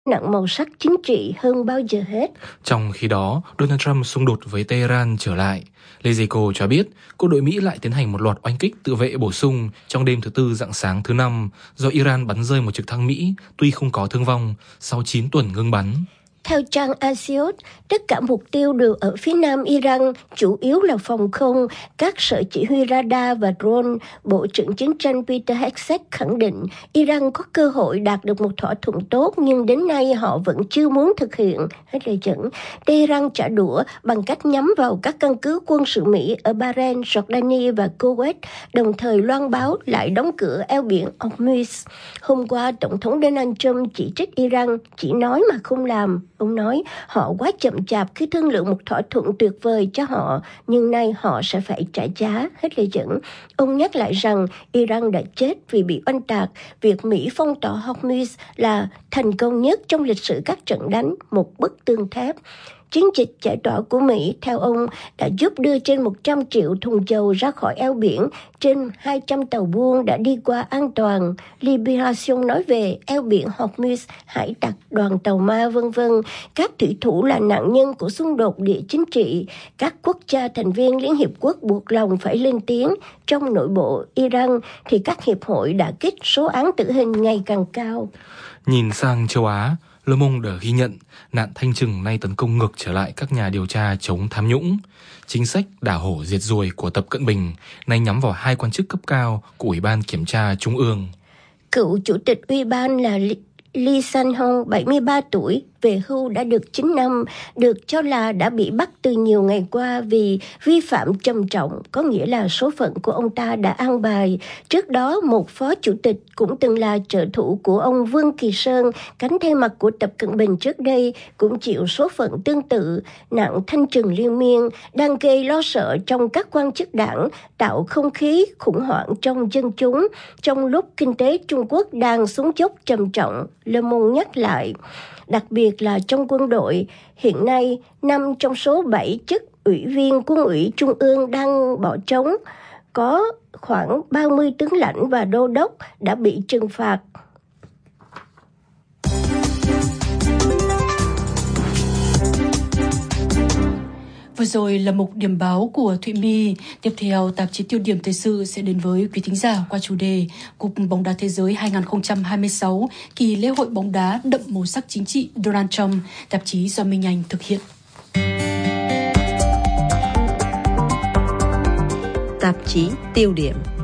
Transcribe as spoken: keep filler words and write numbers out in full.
nặng màu sắc chính trị hơn bao giờ hết. Trong khi đó, Donald Trump xung đột với Tehran trở lại. Leziko cho biết, quân đội Mỹ lại tiến hành một loạt oanh kích tự vệ bổ sung trong đêm thứ Tư rạng sáng thứ Năm do Iran bắn rơi một trực thăng Mỹ, tuy không có thương vong, sau chín tuần ngưng bắn. Theo trang Axios, tất cả mục tiêu đều ở phía nam Iran, chủ yếu là phòng không, các sở chỉ huy radar và drone. Bộ trưởng Chiến tranh Peter Hegseth khẳng định Iran có cơ hội đạt được một thỏa thuận tốt, nhưng đến nay họ vẫn chưa muốn thực hiện. Hết lời dẫn, Tehran trả đũa bằng cách nhắm vào các căn cứ quân sự Mỹ ở Bahrain, Jordani và Kuwait, đồng thời loan báo lại đóng cửa eo biển Hormuz. Hôm qua, Tổng thống Donald Trump chỉ trích Iran, chỉ nói mà không làm. Ông nói họ quá chậm chạp khi thương lượng một thỏa thuận tuyệt vời cho họ, nhưng nay họ sẽ phải trả giá. Hết lời dẫn. Ông nhắc lại rằng Iran đã chết vì bị oanh tạc. Việc Mỹ phong tỏa Hormuz là thành công nhất trong lịch sử các trận đánh, một bức tường thép. Chiến dịch giải tỏa của Mỹ, theo ông, đã giúp đưa trên một trăm triệu thùng dầu ra khỏi eo biển, trên hai trăm tàu buôn đã đi qua an toàn. Liberation nói về eo biển Hormuz, hải tặc, đoàn tàu ma, vân vân. Các thủy thủ là nạn nhân của xung đột địa chính trị. Các quốc gia thành viên Liên Hiệp Quốc buộc lòng phải lên tiếng. Trong nội bộ Iran thì các hiệp hội đã kích số án tử hình ngày càng cao. Nhìn sang châu Á, Le Monde đã ghi nhận nạn thanh trừng nay tấn công ngược trở lại các nhà điều tra chống tham nhũng. Chính sách đả hổ diệt ruồi của Tập Cận Bình nay nhắm vào hai quan chức cấp cao của Ủy ban Kiểm tra Trung ương. Cựu chủ tịch Ủy ban là Lee San-hong, bảy mươi ba tuổi, về hưu đã được chín năm, được cho là đã bị bắt từ nhiều ngày qua vì vi phạm trầm trọng, có nghĩa là số phận của ông ta đã an bài. Trước đó, một phó chủ tịch cũng từng là trợ thủ của ông Vương Kỳ Sơn, cánh thay mặt của Tập Cận Bình trước đây, cũng chịu số phận tương tự. Nạn thanh trừng liên miên đang gây lo sợ trong các quan chức đảng, tạo không khí khủng hoảng trong dân chúng, trong lúc kinh tế Trung Quốc đang xuống dốc trầm trọng. Le Monde nhắc lại. Đặc biệt là trong quân đội, hiện nay năm trong số bảy chức ủy viên quân ủy trung ương đang bỏ trống. Có khoảng ba mươi tướng lãnh và đô đốc đã bị trừng phạt. Vừa rồi là mục điểm báo của Thụy My. Tiếp theo, tạp chí Tiêu điểm thời sự sẽ đến với quý thính giả qua chủ đề Cúp bóng đá thế giới hai không hai sáu, kỳ lễ hội bóng đá đậm màu sắc chính trị Donald Trump, tạp chí do Minh Anh thực hiện. Tạp chí Tiêu điểm.